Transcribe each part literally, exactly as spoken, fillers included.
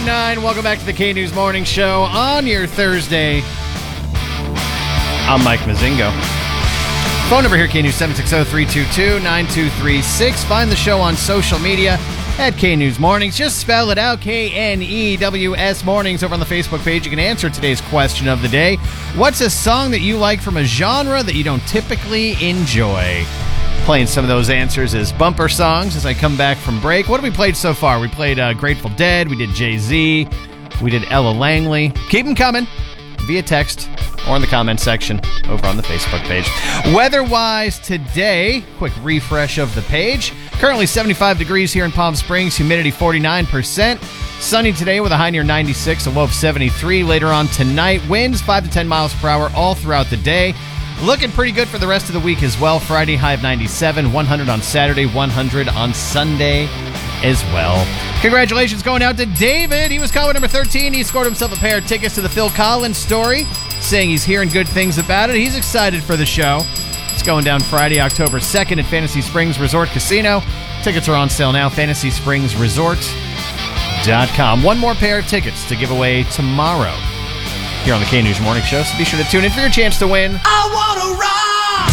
oh nine. Welcome back to the K-News Morning Show on your Thursday. I'm Mike Mazingo. Phone number here, K-News, seven six zero, three two two, nine two three six. Find the show on social media at K-News Mornings. Just spell it out, K N E W S Mornings. Over on the Facebook page, you can answer today's question of the day. What's a song that you like from a genre that you don't typically enjoy? Playing some of those answers as bumper songs as I come back from break. What have we played so far? We played uh, Grateful Dead. We did Jay-Z. We did Ella Langley. Keep them coming via text or in the comment section over on the Facebook page. Weather-wise today, quick refresh of the page. Currently seventy-five degrees here in Palm Springs, humidity forty-nine percent. Sunny today with a high near ninety-six, a low of seventy-three. Later on tonight, winds five to ten miles per hour all throughout the day. Looking pretty good for the rest of the week as well. Friday, high of ninety-seven, one hundred on Saturday, one hundred on Sunday as well. Congratulations going out to David. He was caller number thirteen. He scored himself a pair of tickets to the Phil Collins story, saying he's hearing good things about it. He's excited for the show. It's going down Friday, October second at Fantasy Springs Resort Casino. Tickets are on sale now, fantasy springs resort dot com. One more pair of tickets to give away tomorrow here on the K-News Morning Show, so be sure to tune in for your chance to win. I wanna rock!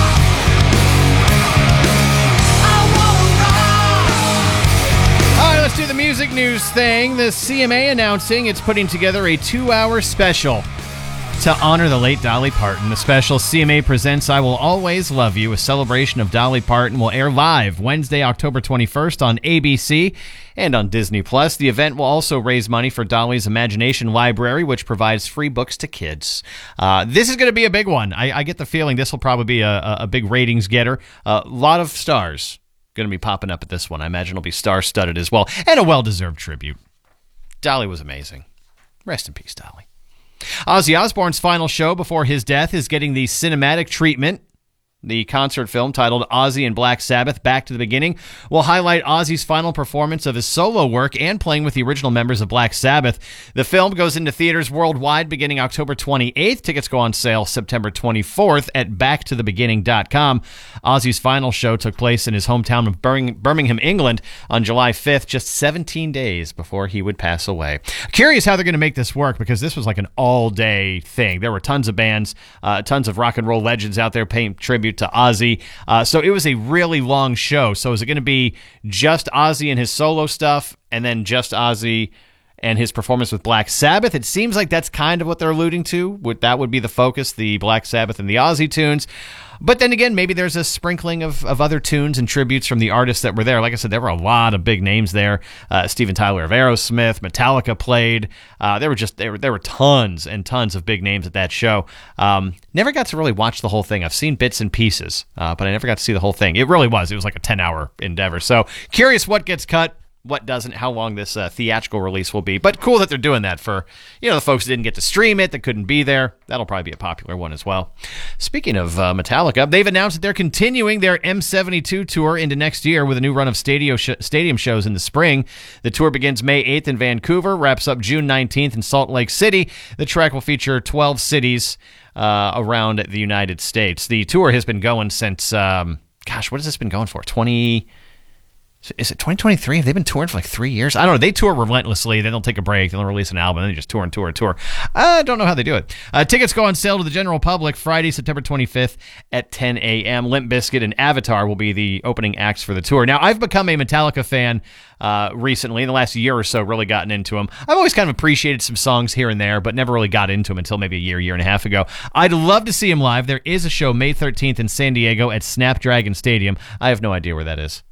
I wanna rock! All right, let's do the music news thing. The C M A announcing it's putting together a two-hour special to honor the late Dolly Parton. The special C M A presents I Will Always Love You, a celebration of Dolly Parton, will air live Wednesday, October twenty-first on A B C and on Disney Plus. The event will also raise money for Dolly's Imagination Library, which provides free books to kids. Uh, this is going to be a big one. I, I get the feeling this will probably be a, a big ratings getter. A uh, lot of stars going to be popping up at this one. I imagine it'll be star-studded as well, and a well-deserved tribute. Dolly was amazing. Rest in peace, Dolly. Ozzy Osbourne's final show before his death is getting the cinematic treatment. The concert film, titled Ozzy and Black Sabbath, Back to the Beginning, will highlight Ozzy's final performance of his solo work and playing with the original members of Black Sabbath. The film goes into theaters worldwide beginning October twenty-eighth. Tickets go on sale September twenty-fourth at back to the beginning dot com. Ozzy's final show took place in his hometown of Birmingham, England on July fifth, just seventeen days before he would pass away. Curious how they're going to make this work, because this was like an all-day thing. There were tons of bands, uh, tons of rock and roll legends out there paying tribute to Ozzy. Uh, so it was a really long show. So is it going to be just Ozzy and his solo stuff, and then just Ozzy and his performance with Black Sabbath? It seems like that's kind of what they're alluding to. Would that would be the focus, the Black Sabbath and the Ozzy tunes. But then again, maybe there's a sprinkling of, of other tunes and tributes from the artists that were there. Like I said, there were a lot of big names there. Uh, Steven Tyler of Aerosmith, Metallica played. Uh, there were just there were there were tons and tons of big names at that show. Um, never got to really watch the whole thing. I've seen bits and pieces, uh, but I never got to see the whole thing. It really was. It was like a ten-hour endeavor. So curious what gets cut, what doesn't, how long this uh, theatrical release will be. But cool that they're doing that for, you know, the folks that didn't get to stream it, that couldn't be there. That'll probably be a popular one as well. Speaking of uh, Metallica, they've announced that they're continuing their M seventy-two tour into next year with a new run of stadio sh- stadium shows in the spring. The tour begins May eighth in Vancouver, wraps up June nineteenth in Salt Lake City. The track will feature twelve cities uh, around the United States. The tour has been going since, um, gosh, what has this been going for? twenty Is it twenty twenty-three? Have they been touring for like three years? I don't know. They tour relentlessly. Then they'll take a break. Then they'll release an album. Then they just tour and tour and tour. I don't know how they do it. Uh, tickets go on sale to the general public Friday, September twenty-fifth at ten a.m. Limp Bizkit and Avatar will be the opening acts for the tour. Now, I've become a Metallica fan uh, recently. In the last year or so, really gotten into them. I've always kind of appreciated some songs here and there, but never really got into them until maybe a year, year and a half ago. I'd love to see them live. There is a show May thirteenth in San Diego at Snapdragon Stadium. I have no idea where that is.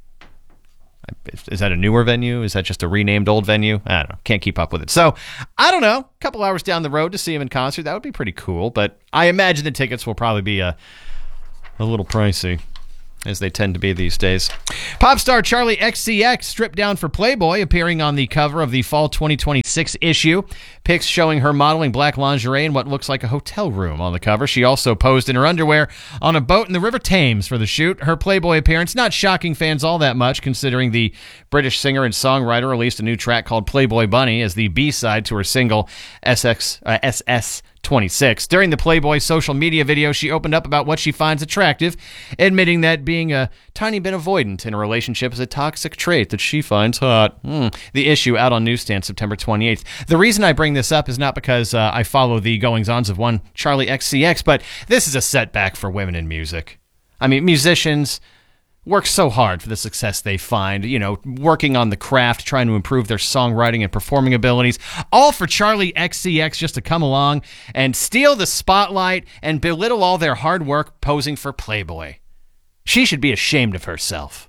Is that a newer venue? Is that just a renamed old venue? I don't know. Can't keep up with it. So, I don't know. A couple hours down the road to see him in concert. That would be pretty cool. But I imagine the tickets will probably be a, a little pricey, as they tend to be these days. Pop star Charlie X C X stripped down for Playboy, appearing on the cover of the fall twenty twenty-six issue. Pics showing her modeling black lingerie in what looks like a hotel room on the cover. She also posed in her underwear on a boat in the River Thames for the shoot. Her Playboy appearance not shocking fans all that much, considering the British singer and songwriter released a new track called Playboy Bunny as the B-side to her single S X, uh, S S twenty-six. During the Playboy social media video, she opened up about what she finds attractive, admitting that being a tiny bit avoidant in a relationship is a toxic trait that she finds hot. Mm. The issue out on newsstand September twenty-eighth. The reason I bring this up is not because uh, I follow the goings-ons of one Charlie X C X, but this is a setback for women in music. I mean, musicians work so hard for the success they find, you know, working on the craft, trying to improve their songwriting and performing abilities, all for Charlie X C X just to come along and steal the spotlight and belittle all their hard work posing for Playboy. She should be ashamed of herself.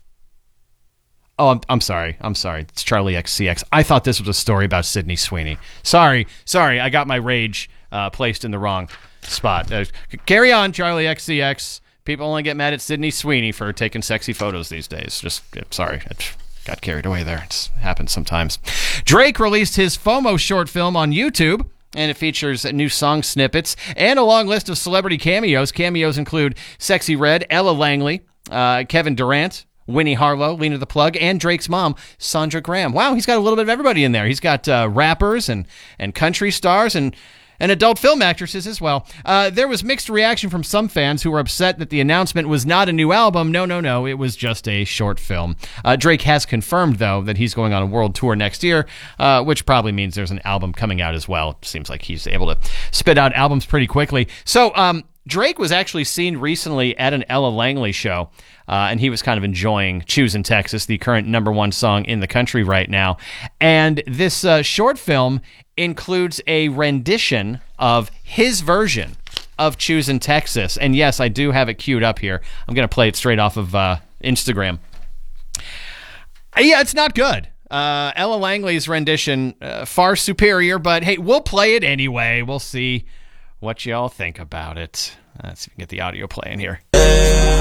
Oh, I'm, I'm sorry. I'm sorry. It's Charlie X C X. I thought this was a story about Sydney Sweeney. Sorry. Sorry. I got my rage uh, placed in the wrong spot. Uh, carry on, Charlie X C X. People only get mad at Sydney Sweeney for taking sexy photos these days. Just, sorry, I got carried away there. It happens sometimes. Drake released his FOMO short film on YouTube, and it features new song snippets and a long list of celebrity cameos. Cameos include Sexy Red, Ella Langley, uh, Kevin Durant, Winnie Harlow, Lena the Plug, and Drake's mom, Sandra Graham. Wow, he's got a little bit of everybody in there. He's got uh, rappers and, and country stars and and adult film actresses as well. Uh, there was mixed reaction from some fans who were upset that the announcement was not a new album. No, no, no, it was just a short film. Uh, Drake has confirmed, though, that he's going on a world tour next year, uh, which probably means there's an album coming out as well. It seems like he's able to spit out albums pretty quickly. So, um, Drake was actually seen recently at an Ella Langley show, uh, and he was kind of enjoying Choosin' Texas, the current number one song in the country right now. And this uh, short film includes a rendition of his version of Choosin' Texas. And yes, I do have it queued up here. I'm going to play it straight off of uh, Instagram. Yeah, it's not good. Uh, Ella Langley's rendition, uh, far superior, but hey, we'll play it anyway. We'll see what y'all think about it. Let's see if we can get the audio playing here.